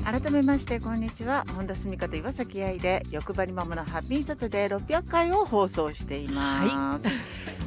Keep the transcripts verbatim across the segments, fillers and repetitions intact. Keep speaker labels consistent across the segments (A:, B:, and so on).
A: 改めましてこんにちは。本田澄香と岩崎愛で欲張りママのハッピーサタデーろっぴゃっかいを放送しています、はい、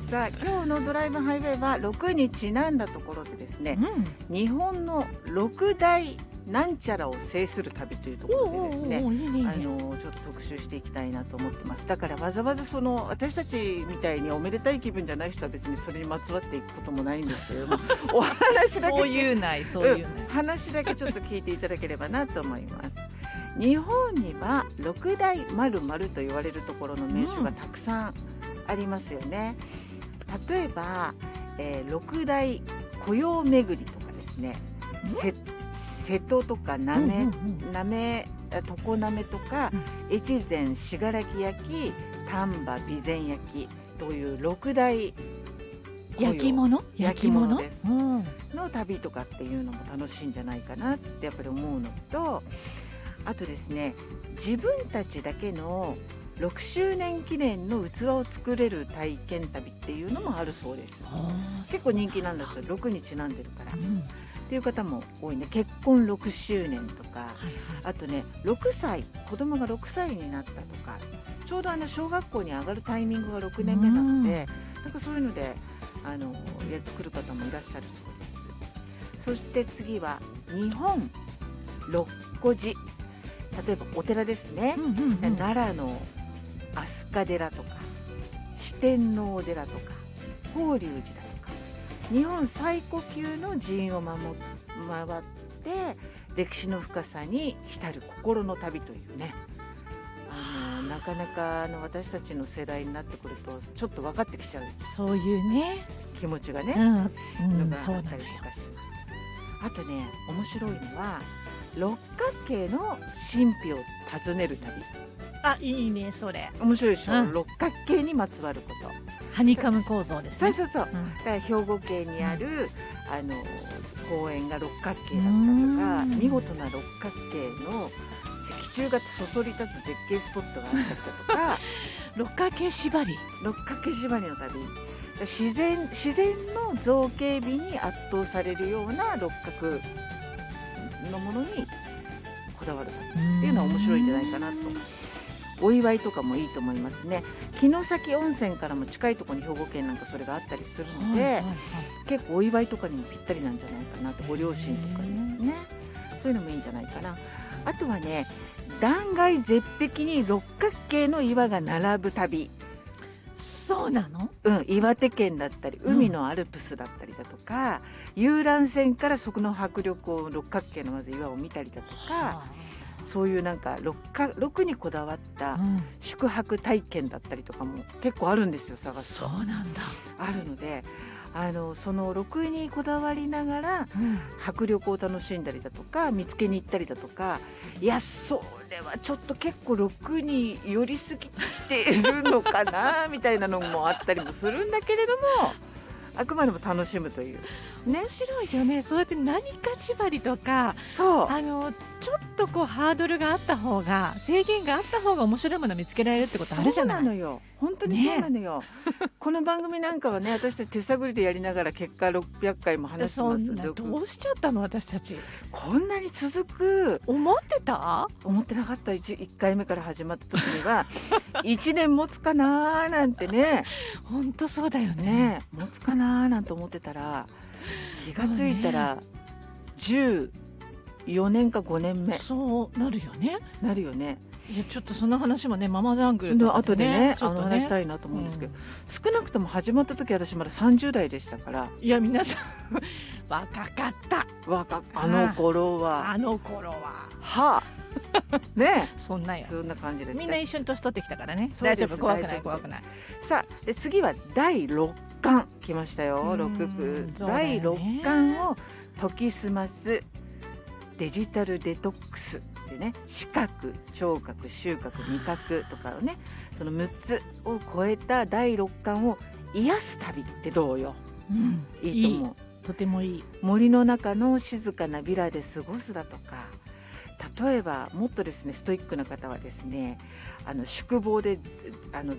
A: さあ今日のドライブハイウェイはろくにちなんだところでですね、うん、日本のろく大なんちゃらを制する旅というところでですね、あのちょっと特集していきたいなと思ってます。だからわざわざその私たちみたいにおめでたい気分じゃない人は別にそれにまつわっていくこともないんですけれどもお話だけ
B: そういうないそういうない、
A: うん、話だけちょっと聞いていただければなと思います。日本には六大〇〇と言われるところの名所がたくさんありますよね、うん、例えば、えー、六大雇用巡りとかですね、うん瀬戸とかなめ、なめ、常滑とか、うん、越前信楽焼、丹波備前焼という六大
B: 焼き物
A: 焼き物です、うん、の旅とかっていうのも楽しいんじゃないかなってやっぱり思うのと、あとですね、自分たちだけのろくしゅうねん記念の器を作れる体験旅っていうのもあるそうです。結構人気なんですよ、ろくにちなんでるから、うん、っていう方も多いね。結婚ろくしゅうねんとか、はいはい、あとねろくさい、子供がろくさいになったとか、ちょうどあの小学校に上がるタイミングがろくねんめなので、なんかそういうのであの作る方もいらっしゃるそうです。そして次は日本六古寺、例えばお寺ですね、うんうんうん、奈良の飛鳥寺とか四天王寺とか法隆寺だとか、日本最古級の寺院を守回って歴史の深さに浸る心の旅というね、あのなかなかあの私たちの世代になってくるとちょっと分かってきちゃう、
B: そういうね
A: 気持ちがね、
B: うんうん、
A: のがあったりとかします。あとね、面白いのは六角形の神秘を訪ねる旅。
B: あ、いいね、それ
A: 面白いでしょ、うん、六角形にまつわること、
B: ハニカム構造ですね。
A: そうそうそう、うん、だから兵庫県にある、うん、あの公園が六角形だったとか、見事な六角形の石柱がそそり立つ絶景スポットがあったりだとか
B: 六角形縛り
A: 六角形縛りの旅、自然自然の造形美に圧倒されるような六角のものにこだわるっていうのは面白いんじゃないかなと。お祝いとかもいいと思いますね。城崎温泉からも近いところに兵庫県なんかそれがあったりするので、はいはいはい、結構お祝いとかにもぴったりなんじゃないかなと、ご両親とかにね、そういうのもいいんじゃないかな。あとはね、断崖絶壁に六角形の岩が並ぶ旅。
B: そうなの？
A: うん、岩手県だったり海のアルプスだったりだとか、うん、遊覧船からそこの迫力を六角形のまず岩を見たりだとか、はあ、そういうなんか 6, かろくにこだわった宿泊体験だったりとかも結構あるんですよ、探すと。
B: そうなんだ。
A: あるので、あのそのろくにこだわりながら、うん、迫力を楽しんだりだとか見つけに行ったりだとか、いやそれはちょっと結構ろくに寄りすぎてるのかなみたいなのもあったりもするんだけれども、あくまでも楽しむという、
B: ね、面白いよね。そうやって何か縛りとか、
A: そう
B: あのちょっとこうハードルがあった方が、制限があった方が面白いものを見つけられるってことあるじゃない。
A: そうなのよ、本当にそうなのよ、ね、この番組なんかはね、私たち手探りでやりながら結果ろっぴゃっかいも話してます。
B: そんなどうしちゃったの私たち。
A: こんなに続く
B: 思ってた
A: 思ってなかった。 1, いっかいめから始まった時にはいちねん持つかななんてね
B: 本当そうだよ ね,
A: ね持つかななんて思ってたら、気がついたらじゅうよねんかごねんめ。
B: そうなるよね。
A: なるよね。
B: いやちょっとその話もね、ママザングルとか、ね、
A: 後で ね, ねあの話
B: ね
A: したいなと思うんですけど、うん、少なくとも始まった時私まださんじゅう代でしたから。
B: いや皆さん若かった。
A: 若あの頃は
B: あの頃は
A: はあね
B: そんなよ、
A: そんな感じです。
B: みんな一緒に年取ってきたからね、大丈夫、怖くない怖くない。
A: さあで次はだいろっかん来ましたよ。ろく部、だいろっかんを研ぎ澄ますデジタルデトックスでね、視覚、聴覚、収穫、味覚とかをね、そのむっつを超えただいろっかんを癒す旅ってどうよ、
B: うん、
A: いいと思う。いい、
B: とてもいい。
A: 森の中の静かなビラで過ごすだとか、例えばもっとですねストイックな方はですね、あの宿坊であの